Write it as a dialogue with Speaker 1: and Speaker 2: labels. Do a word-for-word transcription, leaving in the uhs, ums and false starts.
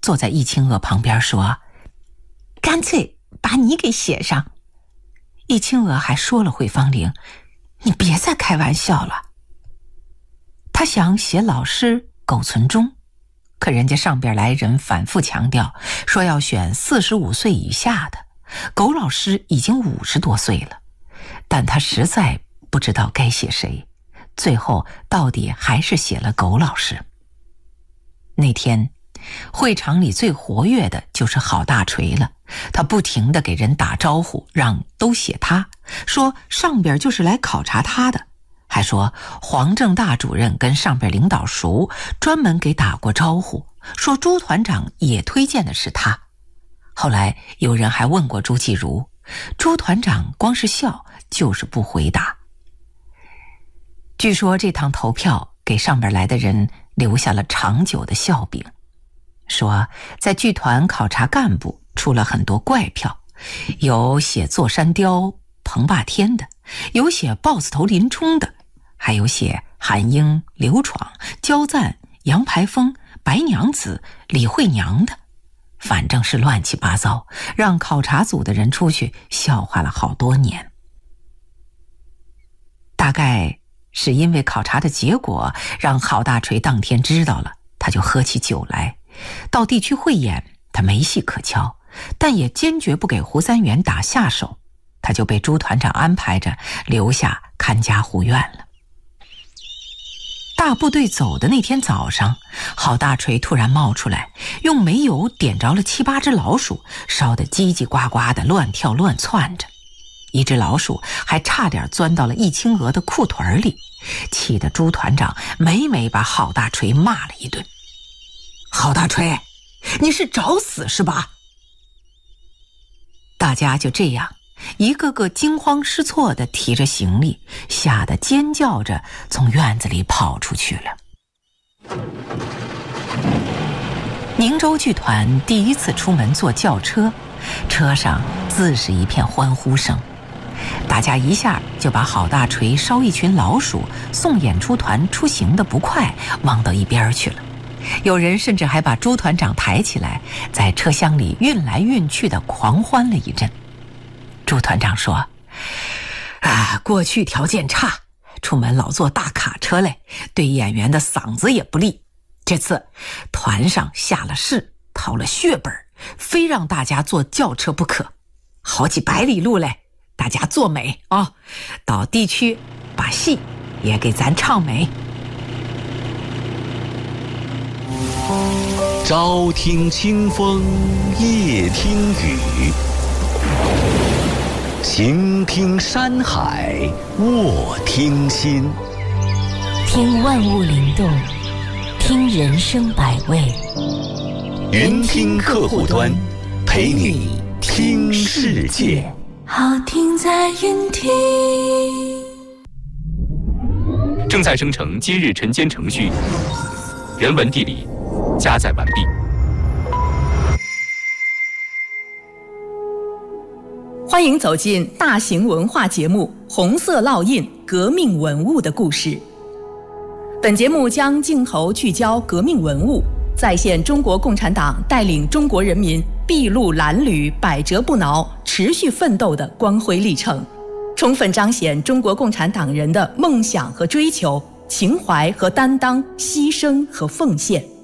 Speaker 1: 坐在易清娥旁边说：“干脆把你给写上。”易清娥还说了慧芳玲：“你别再开玩笑了。”他想写老师苟存忠，可人家上边来人反复强调说要选四十五岁以下的，苟老师已经五十多岁了，但他实在不知道该写谁，最后到底还是写了苟老师。那天会场里最活跃的就是郝大锤了，他不停地给人打招呼，让都写他，说上边就是来考察他的，还说黄正大主任跟上边领导熟，专门给打过招呼，说朱团长也推荐的是他。后来有人还问过朱继如，朱团长光是笑，就是不回答。据说这趟投票给上边来的人留下了长久的笑柄，说在剧团考察干部出了很多怪票，有写座山雕彭霸天的，有写豹子头林冲的，还有写韩英、刘闯、焦赞、杨排风、白娘子、李慧娘的，反正是乱七八糟，让考察组的人出去笑话了好多年。大概是因为考察的结果让郝大锤当天知道了，他就喝起酒来。到地区汇演他没戏可敲，但也坚决不给胡三元打下手，他就被朱团长安排着留下看家护院了。大部队走的那天早上，郝大锤突然冒出来，用煤油点着了七八只老鼠，烧得叽叽呱呱的乱跳乱窜着，一只老鼠还差点钻到了易清娥的裤腿里，气得朱团长每每把郝大锤骂了一顿。郝大锤，你是找死是吧？大家就这样一个个惊慌失措地提着行李，吓得尖叫着从院子里跑出去了。宁州剧团第一次出门坐轿车，车上自是一片欢呼声，大家一下就把郝大锤烧一群老鼠送演出团出行的不快忘到一边去了。有人甚至还把朱团长抬起来，在车厢里运来运去的狂欢了一阵。朱团长说：“啊，过去条件差，出门老坐大卡车嘞，对演员的嗓子也不利。这次团上下了誓，掏了血本，非让大家坐轿车不可，好几百里路嘞，大家坐美啊、哦！到地区把戏也给咱唱美。”
Speaker 2: 朝听清风，夜听雨，晴听山海，卧听心。
Speaker 3: 听万物灵动，听人生百味。
Speaker 2: 云听客户端，陪你听世界。
Speaker 3: 好听在云听。
Speaker 4: 正在生成今日晨间程序，人文地理加载完毕。
Speaker 5: 欢迎走进大型文化节目《红色烙印：革命文物的故事》。本节目将镜头聚焦革命文物，再现中国共产党带领中国人民筚路蓝缕、百折不挠、持续奋斗的光辉历程，充分彰显中国共产党人的梦想和追求、情怀和担当、牺牲和奉献。